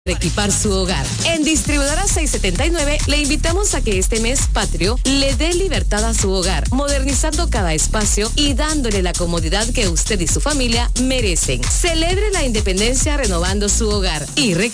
equipar su hogar. En Distribuidora 679 le invitamos a que este mes patrio le dé libertad a su hogar, modernizando cada espacio y dándole la comodidad que usted y su familia merecen. Celebre la independencia renovando su hogar y